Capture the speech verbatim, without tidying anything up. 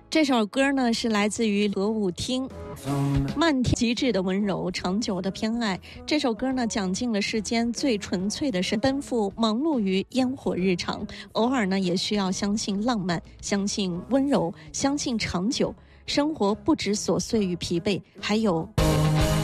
这首歌呢是来自于歌舞厅，漫天极致的温柔，长久的偏爱。这首歌呢讲尽了世间最纯粹的是奔赴忙碌于烟火日常，偶尔呢也需要相信浪漫，相信温柔，相信长久。生活不止琐碎与疲惫，还有